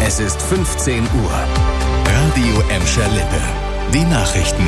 Es ist 15 Uhr. Radio Emscher Lippe. Die Nachrichten.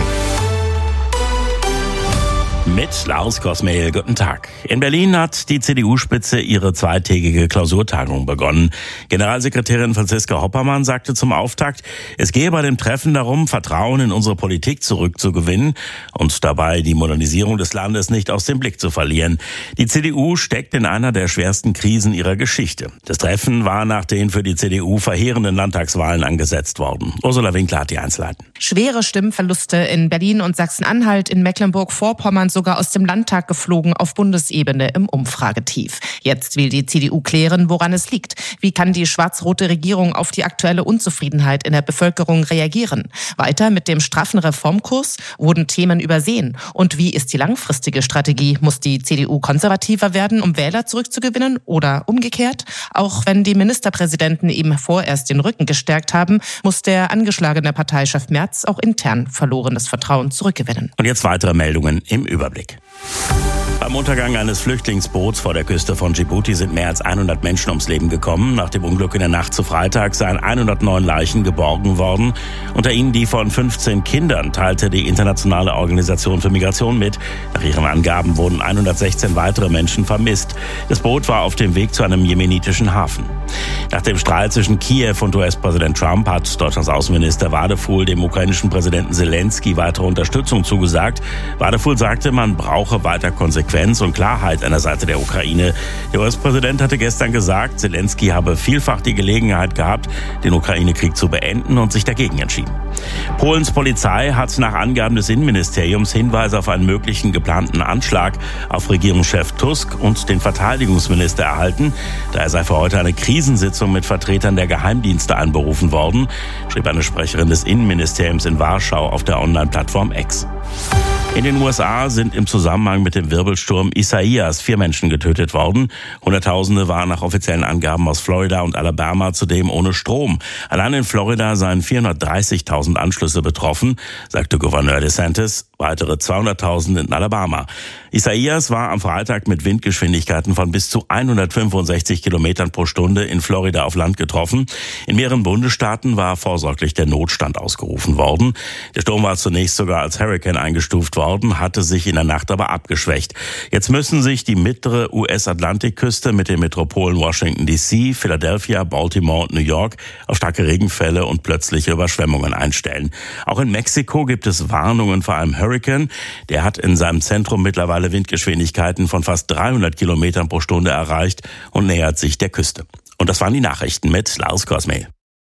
Mit Lars Kosmehl, guten Tag. In Berlin hat die CDU-Spitze ihre zweitägige Klausurtagung begonnen. Generalsekretärin Franziska Hoppermann sagte zum Auftakt, es gehe bei dem Treffen darum, Vertrauen in unsere Politik zurückzugewinnen und dabei die Modernisierung des Landes nicht aus dem Blick zu verlieren. Die CDU steckt in einer der schwersten Krisen ihrer Geschichte. Das Treffen war nach den für die CDU verheerenden Landtagswahlen angesetzt worden. Ursula Winkler hat die Einzelheiten. Schwere Stimmverluste in Berlin und Sachsen-Anhalt, in Mecklenburg-Vorpommern sogar aus dem Landtag geflogen, auf Bundesebene im Umfragetief. Jetzt will die CDU klären, woran es liegt. Wie kann die schwarz-rote Regierung auf die aktuelle Unzufriedenheit in der Bevölkerung reagieren? Weiter mit dem straffen Reformkurs? Wurden Themen übersehen? Und wie ist die langfristige Strategie? Muss die CDU konservativer werden, um Wähler zurückzugewinnen? Oder umgekehrt? Auch wenn die Ministerpräsidenten ihm vorerst den Rücken gestärkt haben, muss der angeschlagene Parteichef Merz auch intern verlorenes Vertrauen zurückgewinnen. Und jetzt weitere Meldungen im Überblick. Beim Untergang eines Flüchtlingsboots vor der Küste von Djibouti sind mehr als 100 Menschen ums Leben gekommen. Nach dem Unglück in der Nacht zu Freitag seien 109 Leichen geborgen worden. Unter ihnen die von 15 Kindern, teilte die Internationale Organisation für Migration mit. Nach ihren Angaben wurden 116 weitere Menschen vermisst. Das Boot war auf dem Weg zu einem jemenitischen Hafen. Nach dem Streit zwischen Kiew und US-Präsident Trump hat Deutschlands Außenminister Wadefuhl dem ukrainischen Präsidenten Zelensky weitere Unterstützung zugesagt. Wadefuhl sagte, man brauche weiter Konsequenz und Klarheit an der Seite der Ukraine. Der US-Präsident hatte gestern gesagt, Zelensky habe vielfach die Gelegenheit gehabt, den Ukraine-Krieg zu beenden und sich dagegen entschieden. Polens Polizei hat nach Angaben des Innenministeriums Hinweise auf einen möglichen geplanten Anschlag auf Regierungschef Tusk und den Verteidigungsminister erhalten. Daher sei für heute eine Krisensitzung mit Vertretern der Geheimdienste einberufen worden, schrieb eine Sprecherin des Innenministeriums in Warschau auf der Online-Plattform X. In den USA sind im Zusammenhang mit dem Wirbelsturm Isaias 4 Menschen getötet worden. Hunderttausende waren nach offiziellen Angaben aus Florida und Alabama zudem ohne Strom. Allein in Florida seien 430.000 Anschlüsse betroffen, sagte Gouverneur DeSantis. Weitere 200.000 in Alabama. Isaias war am Freitag mit Windgeschwindigkeiten von bis zu 165 Kilometern pro Stunde in Florida auf Land getroffen. In mehreren Bundesstaaten war vorsorglich der Notstand ausgerufen worden. Der Sturm war zunächst sogar als Hurricane eingestuft worden, hatte sich in der Nacht aber abgeschwächt. Jetzt müssen sich die mittlere US-Atlantikküste mit den Metropolen Washington D.C., Philadelphia, Baltimore und New York auf starke Regenfälle und plötzliche Überschwemmungen einstellen. Auch in Mexiko gibt es Warnungen vor einem Hurricane. Der hat in seinem Zentrum mittlerweile Windgeschwindigkeiten von fast 300 Kilometern pro Stunde erreicht und nähert sich der Küste. Und das waren die Nachrichten mit Lars Kosmehl.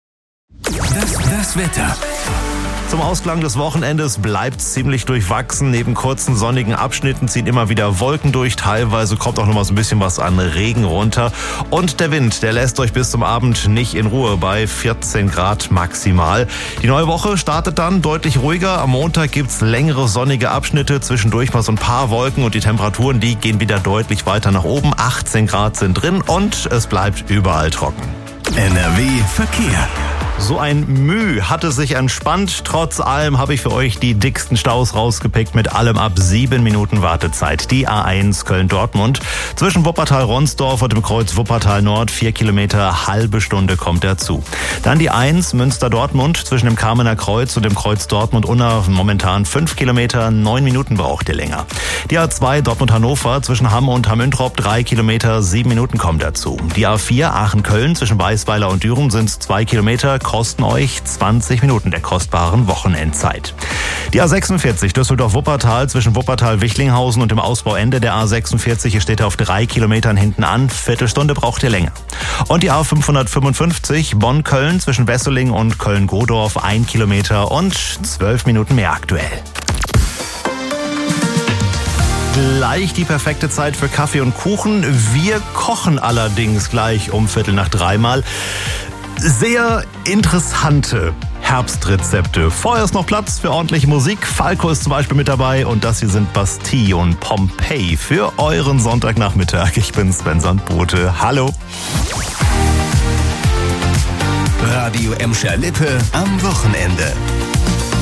Das Wetter. Zum Ausklang des Wochenendes bleibt ziemlich durchwachsen. Neben kurzen sonnigen Abschnitten ziehen immer wieder Wolken durch. Teilweise kommt auch noch mal so ein bisschen was an Regen runter. Und der Wind, der lässt euch bis zum Abend nicht in Ruhe bei 14 Grad maximal. Die neue Woche startet dann deutlich ruhiger. Am Montag gibt's längere sonnige Abschnitte, zwischendurch mal so ein paar Wolken und die Temperaturen, die gehen wieder deutlich weiter nach oben. 18 Grad sind drin und es bleibt überall trocken. NRW Verkehr. So ein Mühe hatte sich entspannt. Trotz allem habe ich für euch die dicksten Staus rausgepickt mit allem ab 7 Minuten Wartezeit. Die A1 Köln-Dortmund zwischen Wuppertal-Ronsdorf und dem Kreuz Wuppertal-Nord 4 Kilometer, halbe Stunde kommt dazu. Dann die 1 Münster-Dortmund zwischen dem Kamener Kreuz und dem Kreuz Dortmund-Unna momentan 5 Kilometer, 9 Minuten braucht ihr länger. Die A2 Dortmund-Hannover zwischen Hamm und Hamm-Üntrop 3 Kilometer, 7 Minuten kommen dazu. Die A4 Aachen-Köln zwischen Weißweiler und Düren sind 2 Kilometer, kosten euch 20 Minuten der kostbaren Wochenendzeit. Die A46 Düsseldorf-Wuppertal zwischen Wuppertal-Wichlinghausen und dem Ausbauende der A46 steht auf 3 Kilometern hinten an. Viertelstunde braucht ihr länger. Und die A555 Bonn-Köln zwischen Wesseling und Köln-Godorf 1 Kilometer und 12 Minuten mehr aktuell. Gleich die perfekte Zeit für Kaffee und Kuchen. Wir kochen allerdings gleich um 2:45 mal. Sehr interessante Herbstrezepte. Vorher ist noch Platz für ordentliche Musik. Falco ist zum Beispiel mit dabei und das hier sind Bastille und Pompeii für euren Sonntagnachmittag. Ich bin Sven Sandbote. Hallo. Radio Emscher Lippe am Wochenende.